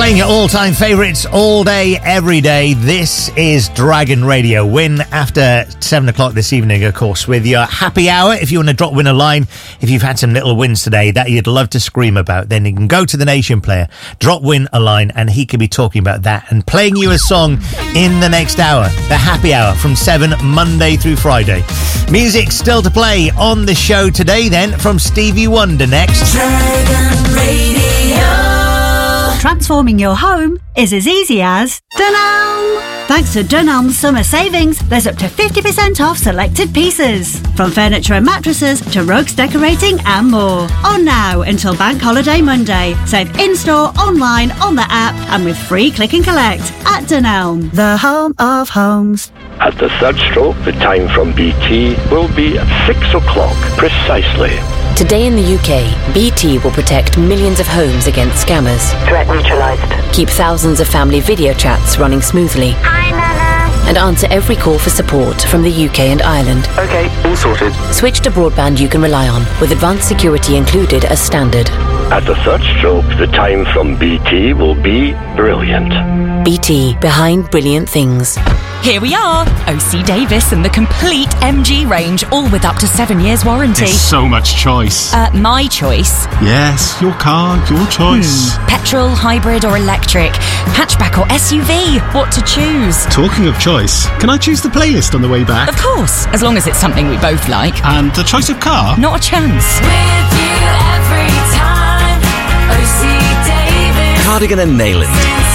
Playing your all-time favourites all day, every day. This is Dragon Radio. Win after 7 o'clock this evening, of course, with your happy hour. If you want to drop Win a line, if you've had some little wins today that you'd love to scream about, then you can go to the Nation Player, drop Win a line, and he could be talking about that and playing you a song in the next hour. The happy hour from 7 Monday through Friday. Music still to play on the show today, then, from Stevie Wonder next. Dragon Radio. Transforming your home is as easy as Dunelm. Thanks to Dunelm's summer savings, there's up to 50% off selected pieces. From furniture and mattresses to rugs, decorating and more. On now until Bank Holiday Monday. Save in-store, online, on the app and with free click and collect at Dunelm, the home of homes. At the third stroke, the time from BT will be 6 o'clock precisely. Today in the UK, BT will protect millions of homes against scammers. Threat neutralised. Keep thousands of family video chats running smoothly. Hi, Nana. And answer every call for support from the UK and Ireland. Okay, all sorted. Switch to broadband you can rely on, with advanced security included as standard. At the third stroke, the time from BT will be brilliant. BT, behind brilliant things. Here we are, OC Davis and the complete MG range, all with up to 7 years warranty. There's so much choice. My choice. Yes, your car, your choice. Petrol, hybrid or electric, hatchback or SUV, what to choose? Talking of choice, can I choose the playlist on the way back? Of course, as long as it's something we both like. And the choice of car? Not a chance. With you every time, OC Davis. Cardigan and Nayland. Since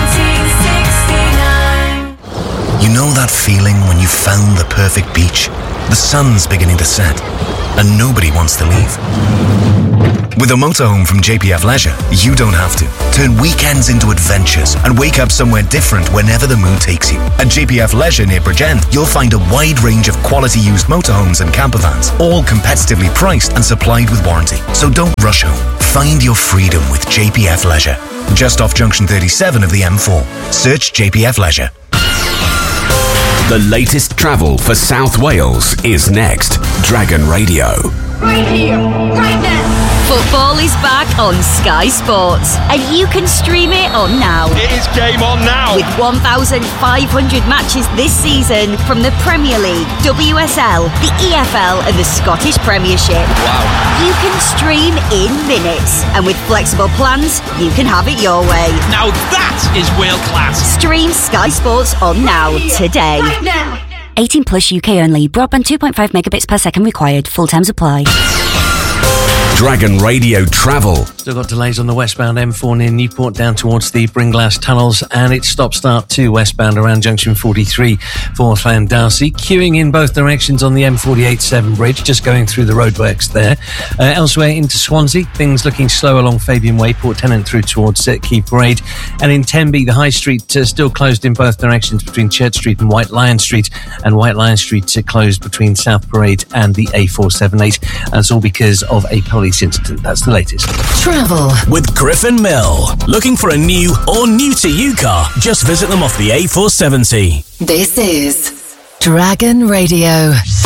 1969. You know that feeling when you found the perfect beach? The sun's beginning to set, and nobody wants to leave. With a motorhome from JPF Leisure, you don't have to. Turn weekends into adventures and wake up somewhere different whenever the mood takes you. At JPF Leisure near Bridgend, you'll find a wide range of quality used motorhomes and campervans, all competitively priced and supplied with warranty. So don't rush home. Find your freedom with JPF Leisure. Just off Junction 37 of the M4. Search JPF Leisure. The latest travel for South Wales is next. Dragon Radio. Right here, right now. Football is back on Sky Sports, and you can stream it on now. It is game on now. With 1,500 matches this season from the Premier League, WSL, the EFL and the Scottish Premiership. Wow. You can stream in minutes, and with flexible plans, you can have it your way. Now that is world class. Stream Sky Sports on now, today. Right now. 18 plus UK only. Broadband 2.5 megabits per second required. Full terms apply. Dragon Radio Travel. Still got delays on the westbound M4 near Newport down towards the Bringlass tunnels, and it's stop-start 2 westbound around junction 43 for Llandarcy. Queuing in both directions on the M48 Severn Bridge, just going through the roadworks there. Elsewhere into Swansea, things looking slow along Fabian Way, Port Tennant through towards Key Parade. And in Tenby, the High Street still closed in both directions between Church Street and White Lion Street, and White Lion Street closed between South Parade and the A478. That's all because of a police incident. That's the latest. Travel with Griffin Mill. Looking for a new or new to you car? Just visit them off the A470. This is Dragon Radio.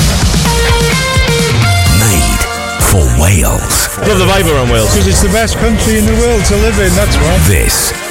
Made for Wales. Love the vibe around Wales. Because it's the best country in the world to live in, that's why. This